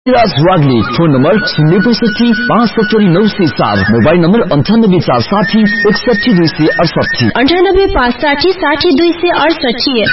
राज Wagle phone number 065750907 mobile number 9846 61268 9856060268।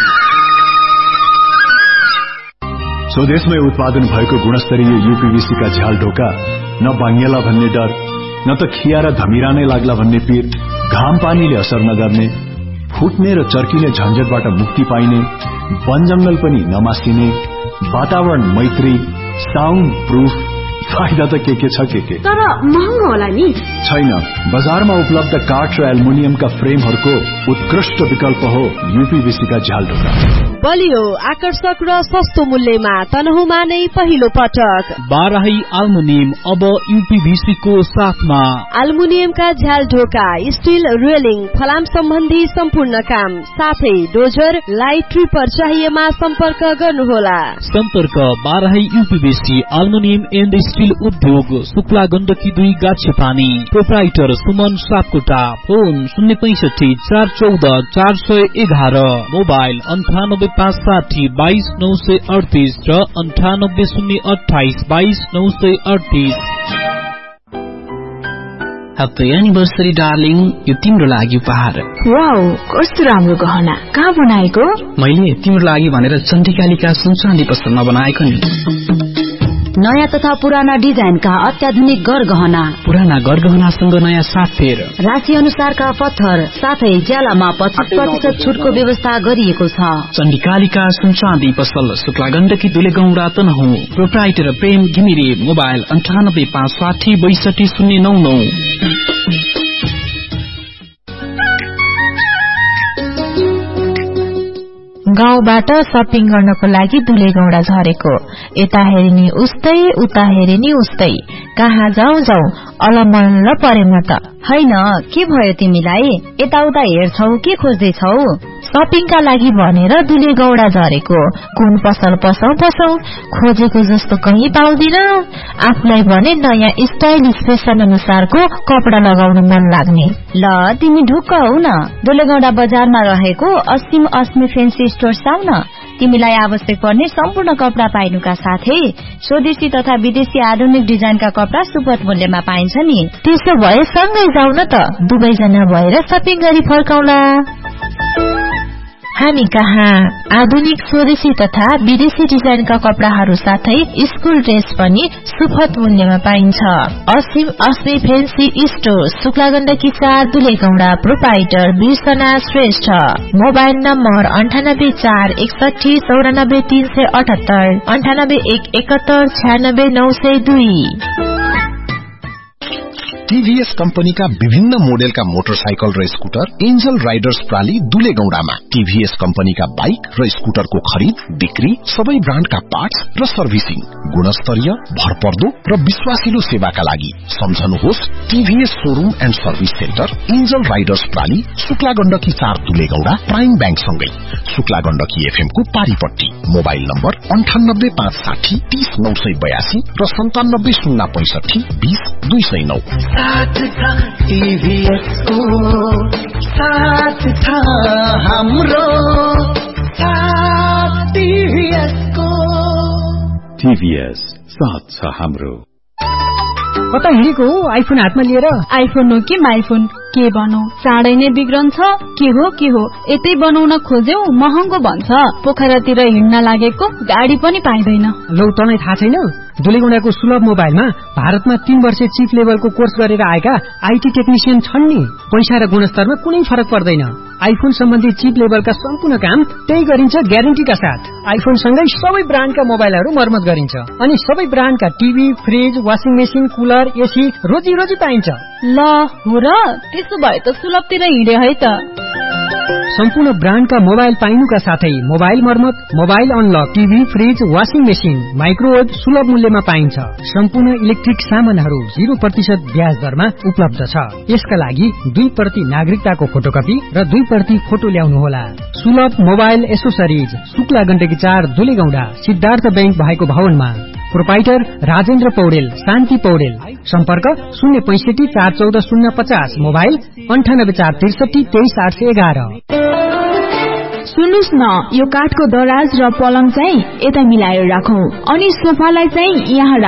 स्वदेशमै उत्पादन भएको गुणस्तरीय यूपीवीसी का झ्याल ढोका न बाङ्गेला भन्ने डर न त खिया र धमिरा नै लाग्ला भन्ने पीर, घाम पानीले असर नगर्ने, फुट्ने र चर्किने झन्झटबाट मुक्ति पाइने, वन जंगल पनि नमासिने, वातावरण मैत्री, साउन्ड प्रूफ, फाइदा त के छ के तर महँगो होला नि? छैन, बजारमा उपलब्ध काठ र एल्युमिनियमका फ्रेमहरूको उत्कृष्ट विकल्प हो यूपीवीसी का झ्याल ढोका। बलियो, आकर्षक र सस्तो मूल्यमा तनहुमा नै पहिलो पटक बाराही एल्युमिनियम अब यूपीवीसी को साथमा। एल्युमिनियमका झ्याल ढोका, स्टील रेलिङ, फलाम सम्बन्धी सम्पूर्ण काम, साथै डोजर, लाइट ट्रिपर चाहिएमा सम्पर्क गर्नुहोला। सम्पर्क Barahi UPVC aluminium and steel उद्योग, Shukla Gandaki 2 गाछेपानी। Proprietor Suman Sapkota. Phone 065 414 411, mobile 9856022938 र 9808222938। ह्याप्पी एनिभर्सरी डार्लिङ, यो तिम्रो लागि उपहार। वाउ, कस्तो राम्रो गहना, कहाँ बनाएको? मैले तिम्रो लागि भनेर चण्डिकालिका सुनचाँदी पसलमा बनाएको नि। नयाँ तथा पुराना डिजाइनका अत्याधुनिक गरगहना, पुराना गरगहनासँग नयाँ साथफेर, राशि अनुसारका पत्थर, साथै ज्यालामा 25% छुटको व्यवस्था गरिएको छ। चण्डिकालिका सुनचाँदी पसल, शुक्ला गण्डकी 2 गौडा तनहुँ। प्रोप्राइटर प्रेम घिमिरे। मोबाइल 9856623099। गाउँबाट शपिङ गर्नको लागि दुलेगौडा झरेको, यता हेरिनी उस्तै उता हेरिनी उस्तै, कहाँ जाऊ अलमल्ल परे म त। हैन, के भयो तिमीलाई? यताउता हेर्छौ के खोज्दैछौ? शपिङका लागि भनेर दुलेगौडा झरेको, कुन पसल पसौ खोजेको जस्तो कहीँ पाउँदिन। आफूलाई भने नयाँ स्टाइलिश फेसन अनुसारको कपडा लगाउन मन लाग्ने। ल तिमी ढुक्क हौ न, दुलेगौडा बजारमा रहेको असीम अस्मी फेन्सी स्टोर आऊ न। तिमीलाई आवश्यक पर्ने सम्पूर्ण कपडा पाइनुका साथै स्वदेशी तथा विदेशी आधुनिक डिजाइनका कपडा सुपथ मूल्यमा पाइन्छ नि। त्यसो भए सँगै जाऊ न त, दुवैजना भएर शपिङ गरी फर्काउला। हामी कहाँ आधुनिक स्वदेशी तथा विदेशी डिजाइनका कपडाहरू साथै स्कुल ड्रेस पनि सुपथ मूल्यमा पाइन्छ। असीम अस्मी fancy store, Shukla Gandaki 4 दुलेगौडा। Proprietor बिर्सना Shrestha. Mobile number 9841649378, 9817196902। TVS company का विभिन्न मोडेल का मोटरसाइकल र scooter angel Riders प्राली दुलेगौडामा। TVS company का बाइक र स्कूटर को खरीद बिक्री, सबै ब्रान्ड का पार्ट्स र सर्भिसिङ, गुणस्तरीय, भरपर्दो र विश्वासिलो सेवाका लागि सम्झनुहोस् TVS showroom and service centre, angel Riders प्राली, Shukla Gandaki 4 दुलेगौडा, prime bank सँगै शुक्ला गण्डकी एफएम को पारीपट्टी। मोबाइल नम्बर 9856030982 र 9706520209। साथ था टीवीएस को, साथ था हाम्रो साथ टीवीएस को। टीवीएस साथ छ हाम्रो। कता हिँडेको हो आइफोन हातमा लिएर? आइफोन हो कि माइफोन, के भनौ, चाँडै नै बिग्रन्छ। के हो यतै बनाउन खोज्यौ महँगो भन्छ। पोखरातिर हिँड्न लागेको गाडी पनि पाइँदैन। लौ तँलाई थाहा छैन, दुलेगौडाको सुलभ मोबाइलमा भारतमा 3 वर्ष चिप लेभलको कोर्स गरेर आएका आईटी टेक्निशियन छन् नि। पैसा र गुणस्तरमा कुनै फरक पर्दैन। आइफोन सम्बन्धी चिप लेभलका सम्पूर्ण काम त्यही गरिन्छ ग्यारेन्टीका साथ। आइफोन सँगै सबै ब्रान्डका मोबाइलहरू मर्मत गरिन्छ अनि सबै ब्रान्डका TV, fridge, washing machine, cooler, AC रोजी पाइन्छ। ल हो र, त्यसो भए त सुलभतिर हिँडे है त। सम्पूर्ण ब्रान्डका मोबाइल पाइनुका साथै मोबाइल मर्मत, mobile unlock, TV, fridge, washing machine, microwave सुलभ मूल्यमा पाइन्छ। सम्पूर्ण इलेक्ट्रिक सामानहरू 0% ब्याज दरमा उपलब्ध छ। यसका लागि 2% नागरिकताको फोटोकपी र 2% फोटो ल्याउनुहोला। सुलभ mobile accessories, Shukla Gandaki 4 दुलेगौडा, Siddhartha bank भएको भवनमा। प्रोप्राइटर राजेन्द्र पौडेल, शान्ति पौडेल। सम्पर्क 065 414 050, मोबाइल 98 463 23811। सुन्नुस् न, यो काठको दराज र पलङ चाहिँ यता मिलाएर राखौं अनि सोफालाई चाहिँ यहाँ